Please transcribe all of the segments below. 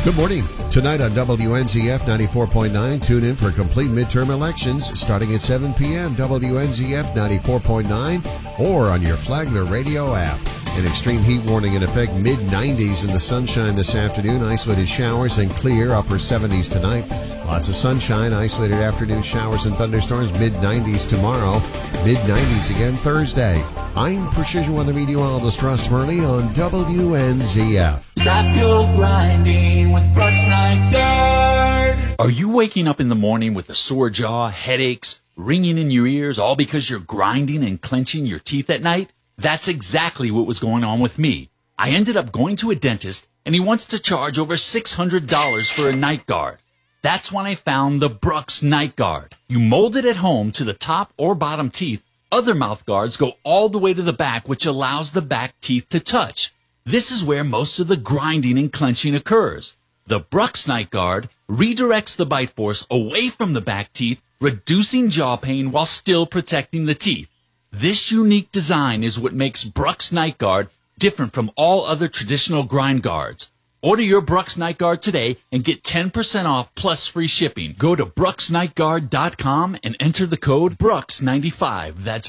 Good morning. Tonight on WNZF 94.9, tune in for complete midterm elections starting at 7 p.m. WNZF 94.9 or on your Flagler radio app. An extreme heat warning in effect, mid-90s in the sunshine this afternoon. Isolated showers and clear, upper 70s tonight. Lots of sunshine, isolated afternoon showers and thunderstorms, mid-90s tomorrow. Mid-90s again Thursday. I'm Precision Weather Meteorologist Russ Murley on WNZF. Stop your grinding with Brooks Night Guard. Are you waking up in the morning with a sore jaw, headaches, ringing in your ears, all because you're grinding and clenching your teeth at night? That's exactly what was going on with me. I ended up going to a dentist, and he wants to charge over $600 for a night guard. That's when I found the Brooks Night Guard. You mold it at home to the top or bottom teeth. Other mouth guards go all the way to the back, which allows the back teeth to touch. This is where most of the grinding and clenching occurs. The Brooks Night Guard redirects the bite force away from the back teeth, reducing jaw pain while still protecting the teeth. This unique design is what makes Brooks Night Guard different from all other traditional grind guards. Order your Brooks Night Guard today and get 10% off plus free shipping. Go to brooksnightguard.com and enter the code Brooks95. That's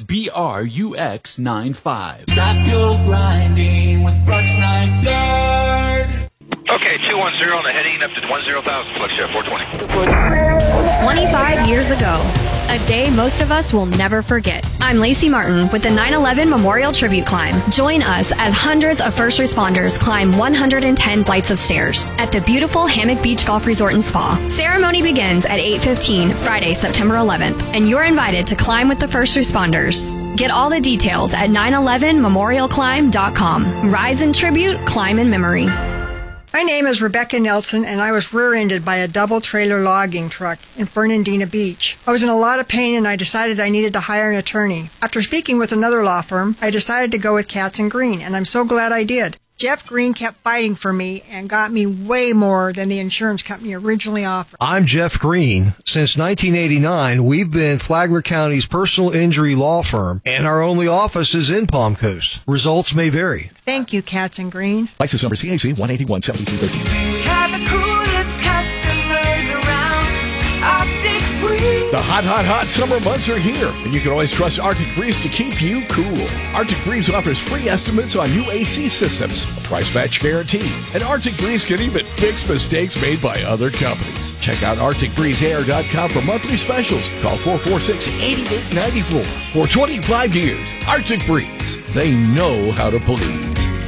BRUX95. Stop your grinding with Brooks Night Guard. Okay, 210 on the heading up to 10,000, flex jet 420. 25 years ago, a day most of us will never forget. I'm Lacey Martin with the 9/11 Memorial Tribute Climb. Join us as hundreds of first responders climb 110 flights of stairs at the beautiful Hammock Beach Golf Resort and Spa. Ceremony begins at 8:15 Friday, September 11th, and you're invited to climb with the first responders. Get all the details at 911memorialclimb.com. Rise in tribute, climb in memory. My name is Rebecca Nelson, and I was rear-ended by a double-trailer logging truck in Fernandina Beach. I was in a lot of pain, and I decided I needed to hire an attorney. After speaking with another law firm, I decided to go with Katz & Green, and I'm so glad I did. Jeff Green kept fighting for me and got me way more than the insurance company originally offered. I'm Jeff Green. Since 1989, we've been Flagler County's personal injury law firm, and our only office is in Palm Coast. Results may vary. Thank you, Katz & Green. License number CAC 1817213. We have the coolest customers around. Arctic Breeze. The hot summer months are here, and you can always trust Arctic Breeze to keep you cool. Arctic Breeze offers free estimates on new AC systems, a price match guarantee, and Arctic Breeze can even fix mistakes made by other companies. Check out ArcticBreezeAir.com for monthly specials. Call 446-8894. For 25 years, Arctic Breeze. They know how to please.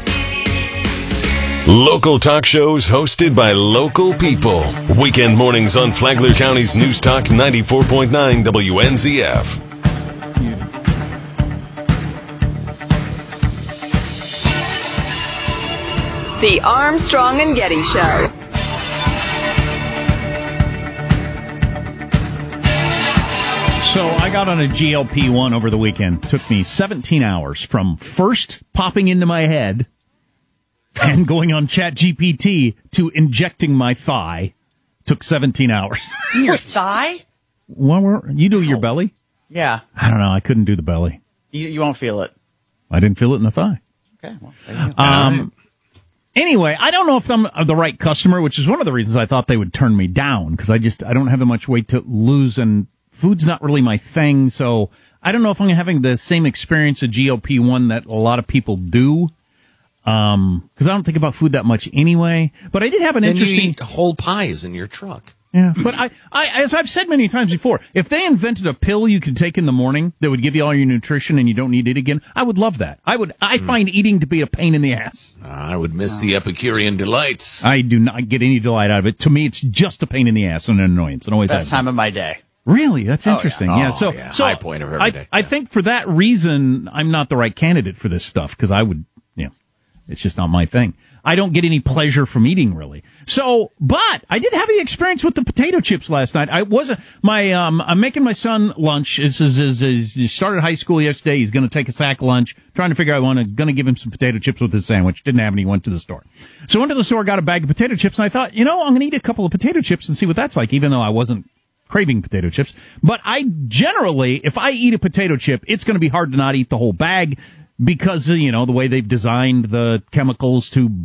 Local talk shows hosted by local people. Weekend mornings on Flagler County's News Talk 94.9 WNZF. The Armstrong and Getty Show. So I got on a GLP-1 over the weekend. Took me 17 hours from first popping into my head and going on ChatGPT to injecting my thigh. Took 17 hours. Your thigh? Well, you do your belly? Yeah. I don't know. I couldn't do the belly. You won't feel it. I didn't feel it in the thigh. Okay. Well, there you go. Anyway, I don't know if I'm the right customer, which is one of the reasons I thought they would turn me down, because I don't have that much weight to lose, and food's not really my thing, so I don't know if I'm having the same experience of GLP-1 that a lot of people do, because I don't think about food that much anyway. But I did have an interesting... you eat whole pies in your truck. Yeah, but I, as I've said many times before, if they invented a pill you could take in the morning that would give you all your nutrition and you don't need it again, I would love that. I find eating to be a pain in the ass. I would miss the Epicurean delights. I do not get any delight out of it. To me, it's just a pain in the ass and an annoyance. It always Best time of my day. Really? That's interesting. Yeah. So high point of every day. I think for that reason, I'm not the right candidate for this stuff, because I would, it's just not my thing. I don't get any pleasure from eating, really. So, but I did have the experience with the potato chips last night. I'm making my son lunch. He started high school yesterday. He's going to take a sack lunch, trying to figure out, going to give him some potato chips with his sandwich. Didn't have any, went to the store. So I went to the store, got a bag of potato chips, and I thought, I'm going to eat a couple of potato chips and see what that's like, even though I wasn't craving potato chips. But I generally, if I eat a potato chip, it's going to be hard to not eat the whole bag, because, the way they've designed the chemicals to